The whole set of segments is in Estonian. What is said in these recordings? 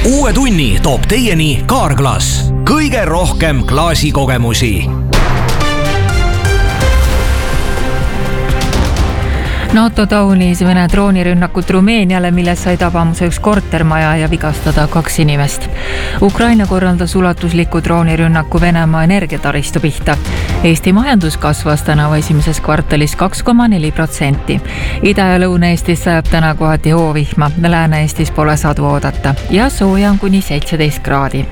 Uue tunni toob teieni Carglass. Kõige rohkem klaasikogemusi. NATO taunis Vene droonirünnakut Rumeeniale, milles sai tabamuse üks kortermaja ja vigastada 2 inimest. Ukraina korraldas ulatusliku droonirünnaku Venemaa energiataristu pihta. Eesti majandus kasvas tänavu esimeses kvartalis 2,4%. Ida- ja Lõuna-Eestis sajab täna kohati hoovihma, Lääne-Eestis pole sadu oodata ja sooja on kuni 17 kraadi.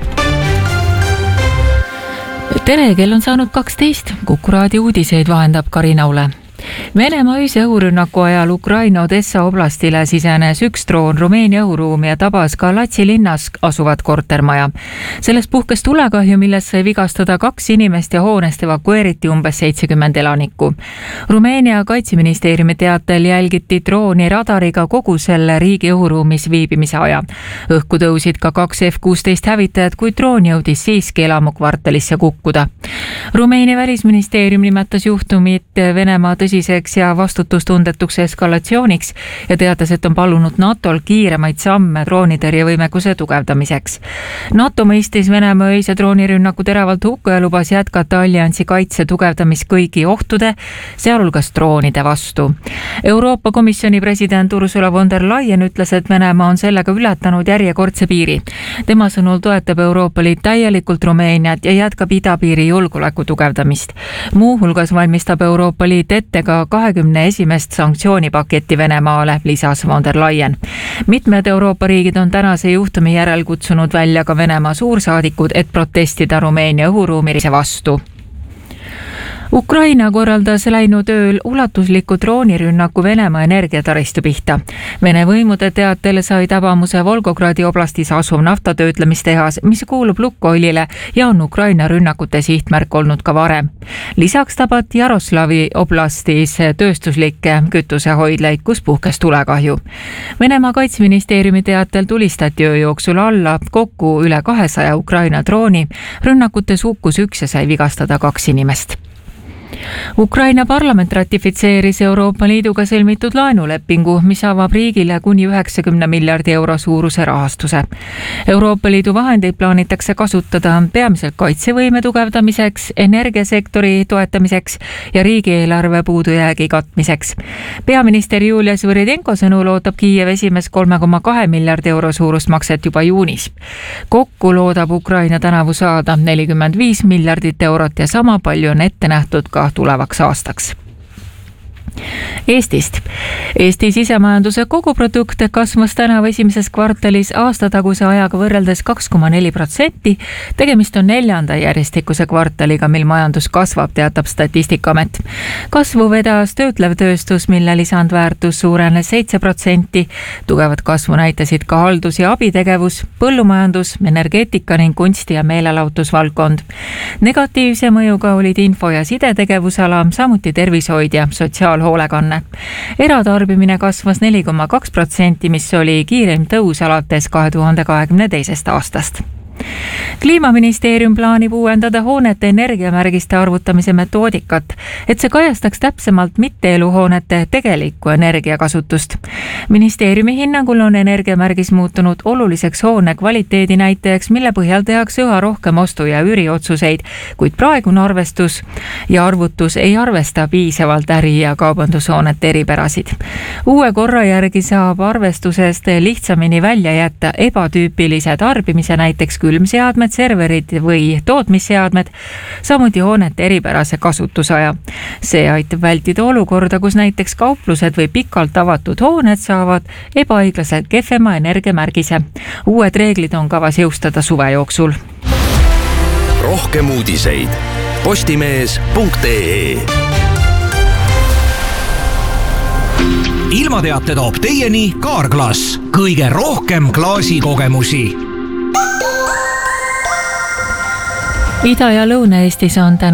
Tere, kell on saanud 12. Kuku raadio uudiseid vahendab Karina Ule. Venemaa öise õhurünnaku ajal Ukraina Odessa oblastile sisenes üks droon Rumeenia õhuruumi ja tabas ka Latsi linnas asuvat kortermaja. Sellest puhkes tulekahju, milles sai vigastada 2 inimest ja hoonest evakueeriti umbes 70 elanikku. Rumeenia kaitseministeeriumi teatel jälgiti drooni radariga kogu selle riigi õhuruumis viibimise aja. Õhku tõusid ka 2 F-16 hävitajad, kui droon jõudis siiski elamukvartalisse kukkuda. Rumeenia välisministeerium nimetas juhtumit Venemaa tõsiseks ja vastutustundetuks eskalatsiooniks ja teatas, et on palunud NATOl kiiremaid samme droonitõrjevõimekuse tugevdamiseks. NATO mõistis Venemaa öise droonirünnaku teravalt hukka ja lubas jätkata alliansi kaitse tugevdamist kõigi ohtude, sealhulgas droonide vastu. Euroopa Komisjoni president Ursula von der Leyen ütles, et Venemaa on sellega ületanud järjekordse piiri. Tema sõnul toetab Euroopa Liit täielikult Rumeeniat ja jätkab idapiiri julgeoleku tugevdamist. Muu hulgas valmistab Euroopa Liit ette ka 21. sanktsioonipaketti Venemaale, lisas von der Leyen. Mitmed Euroopa riigid on tänase juhtumi järel kutsunud välja ka Venemaa suursaadikud, et protestida Rumeenia õhuruumirise vastu. Ukraina korraldas läinud ööl ulatusliku droonirünnaku Venemaa energiataristu pihta. Vene võimude teatel sai tabamuse Volgogradi oblastis asuv naftatöötlemistehas, mis kuulub Lukoilile ja on Ukraina rünnakute sihtmärk olnud ka varem. Lisaks tabati Jaroslavi oblastis tööstuslikke kütusehoidlaid, kus puhkes tulekahju. Venemaa kaitseministeeriumi teatel tulistati öö jooksul alla kokku üle 200 Ukraina drooni. Rünnakutes hukkus 1 ja sai vigastada 2 inimest. Ukraina parlament ratifitseeris Euroopa Liiduga sõlmitud laenulepingu, mis avab riigile kuni 90 miljardi euro suuruse rahastuse. Euroopa Liidu vahendeid plaanitakse kasutada peamiselt kaitsevõime tugevdamiseks, energiasektori toetamiseks ja riigieelarve puudujäägi katmiseks. Peaminister Julia Svõridenko sõnul ootab Kiiev esimest 3,2 miljardi euro suurust makset juba juunis. Kokku loodab Ukraina tänavu saada 45 miljardit eurot ja sama palju on ette nähtud ka tulevaks aastaks. Eestist. Eesti sisemajanduse koguprodukt kasvas tänavu esimeses kvartalis aastataguse ajaga võrreldes 2,4%. Tegemist on 4. järjestikuse kvartaliga, mil majandus kasvab, teatab Statistikaamet. Kasvu vedas töötlev tööstus, mille lisandväärtus suurenes 7%. Tugevat kasvu näitasid ka haldus- ja abitegevus, põllumajandus, energeetika ning kunsti- ja meelelahutusvaldkond. Negatiivse mõjuga olid info- ja sidetegevusala, samuti tervishoid ja sotsiaalhoolekanne. Eratarbimine kasvas 4,2%, mis oli kiireim tõus alates 2022. aastast. Kliimaministeerium plaanib uuendada hoonete energiamärgiste arvutamise metoodikat, et see kajastaks täpsemalt mitte-eluhoonete tegelikku energiakasutust. Ministeeriumi hinnangul on energiamärgis muutunud oluliseks hoone kvaliteedi näitajaks, mille põhjal tehakse üha rohkem ostu- ja üüriotsuseid, kuid praegune arvestus ja arvutus ei arvesta piisavalt äri- ja kaubandushoonete eripärasid. Uue korra järgi saab arvestusest lihtsamini välja jätta ebatüüpilise tarbimise, näiteks külmseadmed, serverid või tootmisseadmed, samuti hoonete eripärase kasutusaja. See aitab vältida olukorda, kus näiteks kauplused või pikalt avatud hooned saavad ebaõiglaselt kehvema energiamärgise. Uued reeglid on kavas jõustada suve jooksul. Rohkem uudiseid postimees.ee. Ilmateate toob teieni Carglass. Kõige rohkem klaasikogemusi. Ida- ja Lõuna-Eestis on täna